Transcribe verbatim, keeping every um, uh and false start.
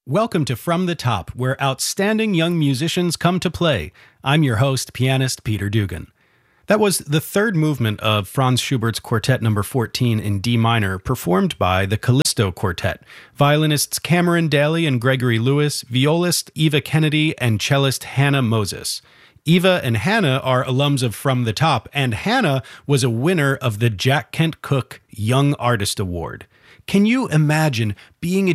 Welcome to From the Top, where outstanding young musicians come to play. I'm your host, pianist Peter Dugan. That was the third movement of Franz Schubert's Quartet number fourteen in D minor, performed by the Callisto Quartet. Violinists Cameron Daly and Gregory Lewis, violist Eva Kennedy, and cellist Hannah Moses. Eva and Hannah are alums of From the Top, and Hannah was a winner of the Jack Kent Cooke Young Artist Award. Can you imagine being a